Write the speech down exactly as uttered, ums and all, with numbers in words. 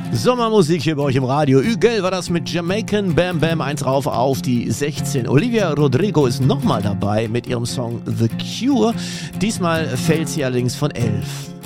Sommermusik hier bei euch im Radio. Ügel war das mit Jamaican Bam Bam, eins rauf auf die sechzehn. Olivia Rodrigo ist nochmal dabei mit ihrem Song The Cure. Diesmal fällt sie allerdings von elf.